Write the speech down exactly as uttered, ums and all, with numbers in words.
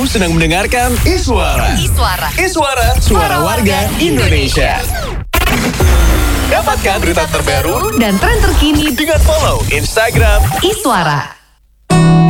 Kamu sedang mendengarkan Iswara. Iswara. Iswara, suara warga Indonesia. Dapatkan berita terbaru Dan tren terkini dengan follow Instagram Iswara.